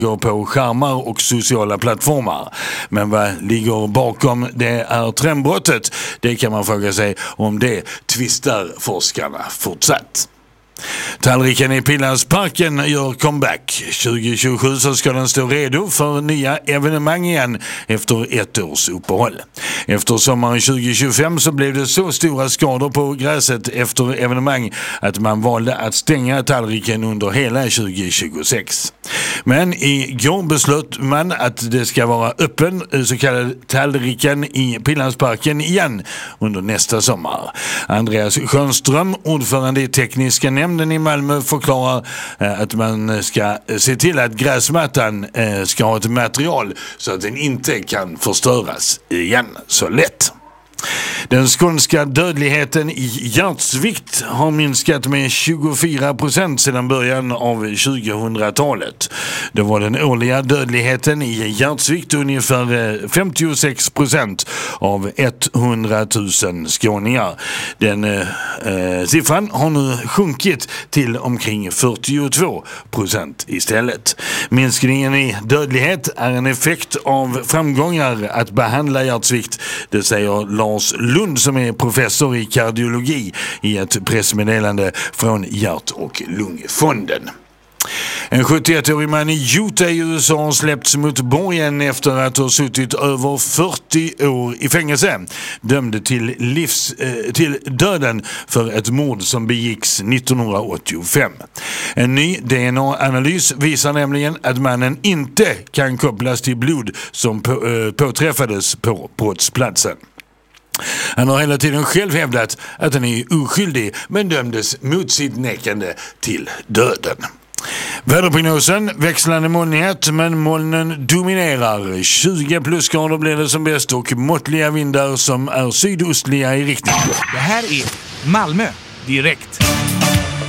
går på skärmar och sociala plattformar. Men vad ligger bakom det här trendbrottet? Det kan man fråga sig, om det tvistar forskarna fortsatt. Tallriken i Pildammsparken gör comeback. 2027 så ska den stå redo för nya evenemang igen efter ett års uppehåll. Efter sommaren 2025 så blev det så stora skador på gräset efter evenemang att man valde att stänga Tallriken under hela 2026. Men igår beslöt man att det ska vara öppen, så kallad Tallriken i Pildammsparken igen under nästa sommar. Andreas Schönström, ordförande i tekniska nämnden i Malmö, förklarar att man ska se till att gräsmattan ska ha ett material så att den inte kan förstöras igen så lätt. Den skånska dödligheten i hjärtsvikt har minskat med 24% sedan början av 2000-talet. Det var den årliga dödligheten i hjärtsvikt ungefär 56% av 100 000 skåningar. Den siffran har nu sjunkit till omkring 42% istället. Minskningen i dödlighet är en effekt av framgångar att behandla hjärtsvikt, det säger Lars Lund som är professor i kardiologi i ett pressmeddelande från Hjärt- och lungfonden. En 71-årig man i Utah i USA har släppts mot borgen efter att ha suttit över 40 år i fängelse, dömd till döden för ett mord som begicks 1985. En ny DNA-analys visar nämligen att mannen inte kan kopplas till blod som påträffades på brottsplatsen. Han har hela tiden själv hävdat att han är oskyldig, men dömdes mot sitt nekande till döden. Väderprognosen, växlande molnighet, men molnen dominerar. 20 plusgrader blir det som bäst och måttliga vindar som är sydostliga i riktning. Det här är Malmö direkt.